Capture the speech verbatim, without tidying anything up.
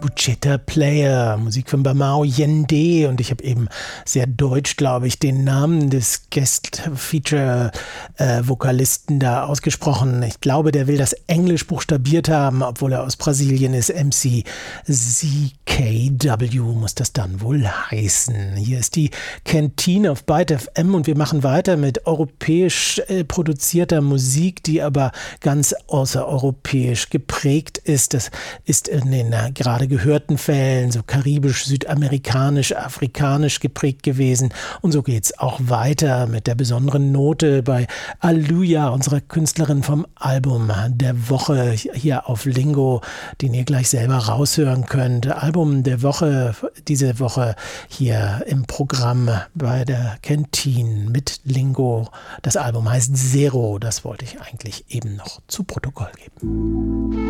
Bucheta Player, Musik von Bamao Yende, und ich habe eben sehr deutsch, glaube ich, den Namen des Guest-Feature-Vokalisten da ausgesprochen. Ich glaube, der will das Englisch buchstabiert haben, obwohl er aus Brasilien ist. M C Z K W muss das dann wohl heißen. Hier ist die Kantine auf Byte F M und wir machen weiter mit europäisch äh, produzierter Musik, die aber ganz außereuropäisch geprägt ist. Das ist in den äh, gerade gehörten Fällen so karibisch, südamerikanisch, afrikanisch geprägt gewesen. Und so geht's auch weiter mit der besonderen Note bei Aluja, unserer Künstlerin vom Album der Woche hier auf Lingo, den ihr gleich selber raushören könnt. Album der Woche, diese Woche hier im Programm bei der Kantine mit Lingo. Das Album heißt Zero. Das wollte ich eigentlich eben noch zu Protokoll geben.